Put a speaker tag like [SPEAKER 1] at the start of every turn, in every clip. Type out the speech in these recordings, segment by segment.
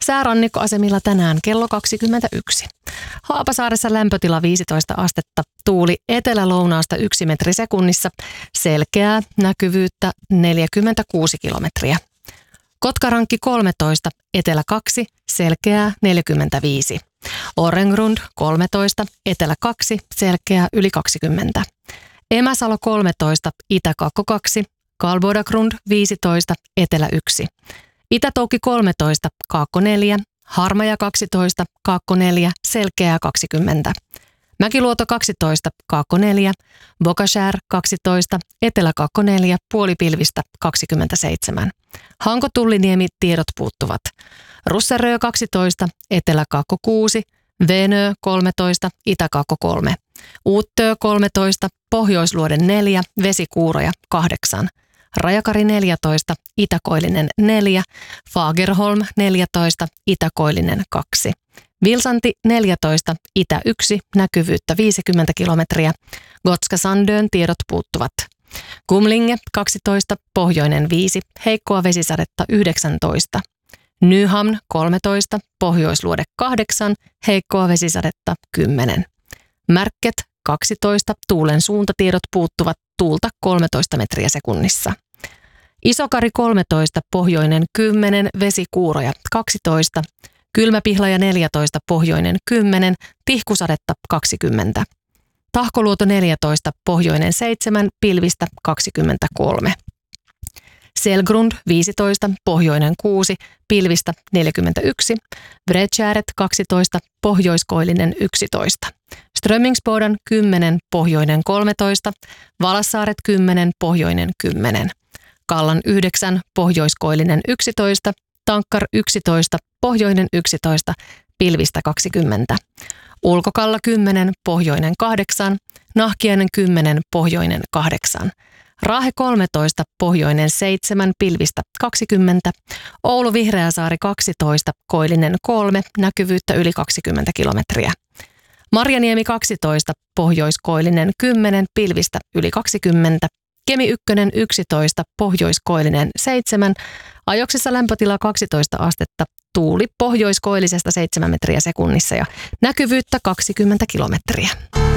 [SPEAKER 1] Säärannikkoasemilla tänään kello 21. Haapasaaressa lämpötila 15 astetta, tuuli etelä-lounaasta 1 metri sekunnissa, selkeää näkyvyyttä 46 kilometriä. Kotkarankki 13, etelä 2, selkeää 45. Orrengrund 13, etelä 2, selkeää yli 20. Emäsalo 13, itä-kakko 2, Kalbodagrund 15, etelä 1. Itä-Touki 13, kaakko 4, Harmaja 12, kaakko 4, selkeää 20. Mäkiluoto 12, kaakko 4, Bokashär 12, etelä kaakko 4, puolipilvistä 27. Hanko-Tulliniemi tiedot puuttuvat. Russerö 12, etelä kaakko 6, Venö 13, itä kaakko 3. Uuttöö 13, Pohjoisluoden 4, Vesikuuroja 8. Rajakari 14, Itäkoillinen 4, Fagerholm 14, Itäkoillinen 2. Vilsanti 14, itä 1, näkyvyyttä 50 kilometriä. Gotska-Sandön tiedot puuttuvat. Kumlinge 12, pohjoinen 5, heikkoa vesisadetta 19. Nyhamn 13, pohjoisluode 8, heikkoa vesisadetta 10. Märket 12, tuulen suuntatiedot puuttuvat, tuulta 13 metriä sekunnissa. Isokari 13, pohjoinen 10, vesikuuroja 12. Kylmäpihlaja 14, pohjoinen 10, tihkusadetta 20. Tahkoluoto 14, pohjoinen 7, pilvistä 23. Selgrund 15, pohjoinen 6, pilvistä 41. Vretjäret 12, pohjoiskoillinen 11. Strömmingsbodan 10, pohjoinen 13. Valassaaret 10, pohjoinen 10. Kallan 9, pohjoiskoillinen 11. Tankkar 11, pohjoinen 11, pilvistä 20. Ulkokalla 10, pohjoinen 8, Nahkiainen 10, pohjoinen 8. Raahe 13, pohjoinen 7, pilvistä 20. Oulu Vihreäsaari 12, koillinen 3, näkyvyyttä yli 20 kilometriä. Marjaniemi 12, pohjoiskoillinen 10, pilvistä yli 20. Kemi 1, 11, pohjoiskoillinen 7, ajoksessa lämpötila 12 astetta, tuuli pohjoiskoillisesta 7 metriä sekunnissa ja näkyvyyttä 20 kilometriä.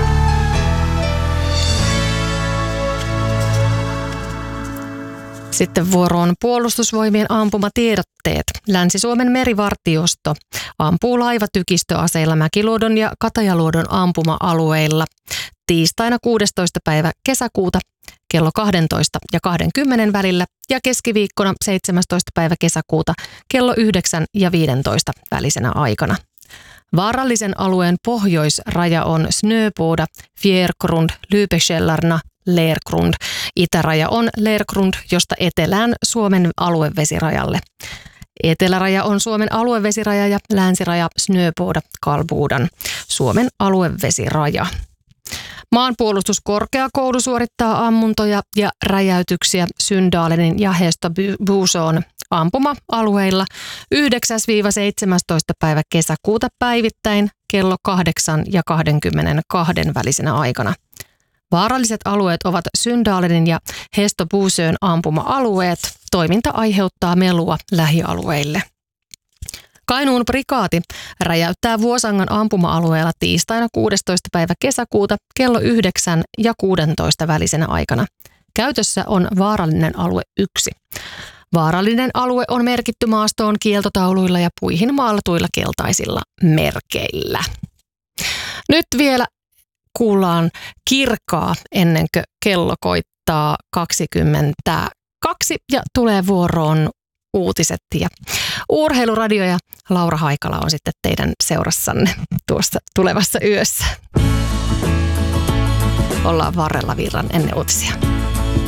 [SPEAKER 1] Sitten vuoroon puolustusvoimien ampumatiedotteet. Länsi-Suomen merivartiosto ampuu laivatykistöaseilla Mäkiluodon ja Katajaluodon ampuma-alueilla tiistaina 16. päivä kesäkuuta kello 12 ja 20 välillä ja keskiviikkona 17. päivä kesäkuuta kello 9 ja 15 välisenä aikana. Vaarallisen alueen pohjoisraja on Snöboda, Fjärgrund, Lübeckällarna, Lergrund. Itäraja on Lergrund, josta etelään Suomen aluevesirajalle. Eteläraja on Suomen aluevesiraja ja länsiraja Snöboda, Kalbodan, Suomen aluevesiraja. Maanpuolustuskorkeakoulu suorittaa ammuntoja ja räjäytyksiä Syndalenin ja Hästöbuson ampuma-alueilla 9-17. päivä kesäkuuta päivittäin kello 8 ja 22 välisenä aikana. Vaaralliset alueet ovat Syndalenin ja Hästöbuson ampuma-alueet. Toiminta aiheuttaa melua lähialueille. Kainuun prikaati räjäyttää Vuosangan ampuma-alueella tiistaina 16. päivä kesäkuuta kello 9 ja 16 välisenä aikana. Käytössä on vaarallinen alue 1. Vaarallinen alue on merkitty maastoon kieltotauluilla ja puihin maalatuilla keltaisilla merkeillä. Nyt vielä kuullaan Kirkkaa ennen kuin kello koittaa 22 ja tulee vuoroon uutiset ja Urheiluradio ja Laura Haikala on sitten teidän seurassanne tuossa tulevassa yössä. Ollaan varrella virran ennen uutisia.